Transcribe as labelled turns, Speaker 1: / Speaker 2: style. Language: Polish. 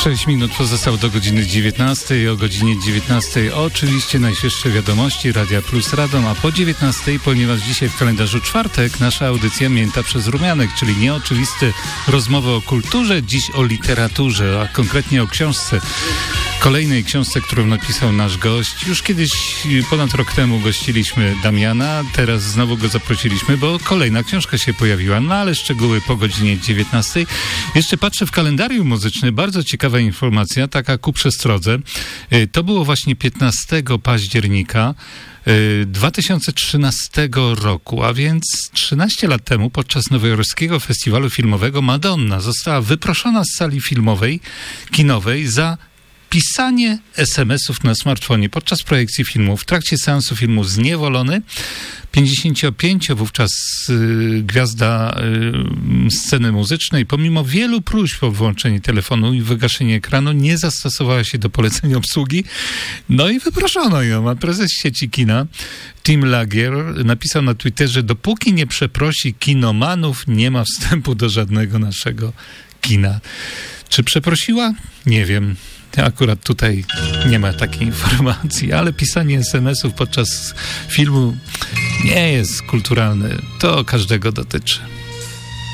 Speaker 1: 6 minut pozostało do godziny 19. O godzinie 19 oczywiście najświeższe wiadomości Radia Plus Radom, a po 19, ponieważ dzisiaj w kalendarzu czwartek, nasza audycja Mięta przez Rumianek, czyli nieoczywiste rozmowy o kulturze, dziś o literaturze, a konkretnie o książce. Kolejnej książce, którą napisał nasz gość. Już kiedyś, ponad rok temu gościliśmy Damiana, teraz znowu go zaprosiliśmy, bo kolejna książka się pojawiła, no ale szczegóły po godzinie 19. Jeszcze patrzę w kalendarium muzyczny, bardzo ciekawa informacja, taka ku przestrodze. To było właśnie 15 października 2013 roku, a więc 13 lat temu podczas nowojorskiego festiwalu filmowego Madonna została wyproszona z sali filmowej, kinowej za pisanie SMS-ów na smartfonie podczas projekcji filmu. W trakcie seansu filmu Zniewolony 55 wówczas gwiazda sceny muzycznej, pomimo wielu próśb o wyłączenie telefonu i wygaszenie ekranu, nie zastosowała się do poleceń obsługi. No i wyproszono ją, a prezes sieci kina Tim Lagier napisał na Twitterze: dopóki nie przeprosi kinomanów, nie ma wstępu do żadnego naszego kina. Czy przeprosiła? Nie wiem. Akurat tutaj nie ma takiej informacji, ale pisanie SMS-ów podczas filmu nie jest kulturalne. To każdego dotyczy.